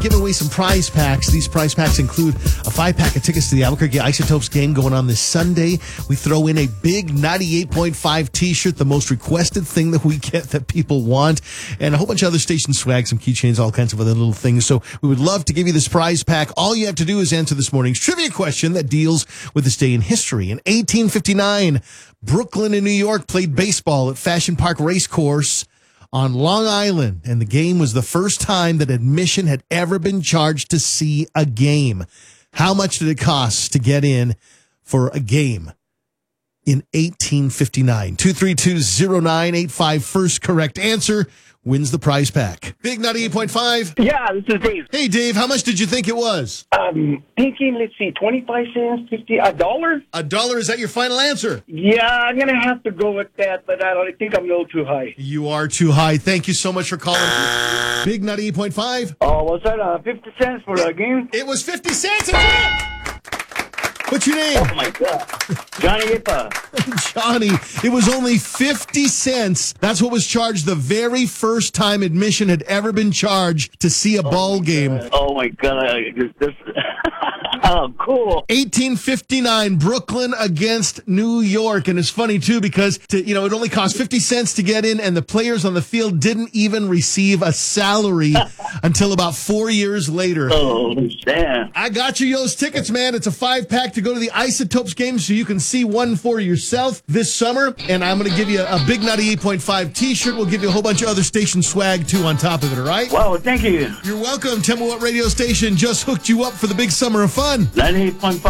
giving away some prize packs. These prize packs include a 5-pack of tickets to the Albuquerque Isotopes game going on this Sunday. We throw in a big 98.5 t-shirt, the most requested thing that we get that people want, and a whole bunch of other station swag, some keychains, all kinds of other little things. So we would love to give you this prize pack. All you have to do is answer this morning's trivia question that deals with this day in history. In 1859, Brooklyn and New York played baseball at Fashion Park Racecourse on Long Island, and the game was the first time that admission had ever been charged to see a game. How much did it cost to get in for a game in 1859? 232-0985. First correct answer wins the prize pack. Big 98.5. Yeah, this is Dave. Hey, Dave, how much did you think it was? Thinking, let's see, 25 cents, 50, $1? $1. Is that your final answer? Yeah, I'm going to have to go with that, but I think I'm a little too high. You are too high. Thank you so much for calling. Big 98.5. Oh, was that 50 cents for the game? It was 50 cents. What's your name? Oh, my God. Johnny Ipa. Johnny, it was only 50 cents. That's what was charged the very first time admission had ever been charged to see a ball game. Oh, my God. Oh, cool. 1859, Brooklyn against New York. And it's funny, too, because, it only cost 50 cents to get in, and the players on the field didn't even receive a salary until about 4 years later. Oh, damn. I got you those tickets, man. It's a 5-pack to go to the Isotopes game so you can see one for yourself this summer. And I'm going to give you a big 98.5 t-shirt. We'll give you a whole bunch of other station swag, too, on top of it, all right? Wow, thank you. You're welcome. Tell me what radio station just hooked you up for the big summer of fun. 98.5.